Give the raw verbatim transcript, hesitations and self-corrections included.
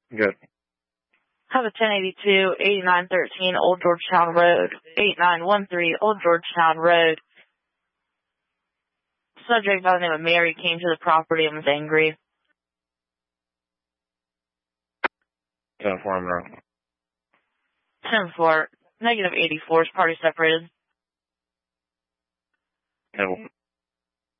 Good. Have a ten eighty-two, eighty-nine thirteen Old Georgetown Road, eight nine one three Old Georgetown Road. Subject by the name of Mary came to the property and was angry. ten four, I'm wrong. ten four, negative eighty-four is party separated. Okay, well,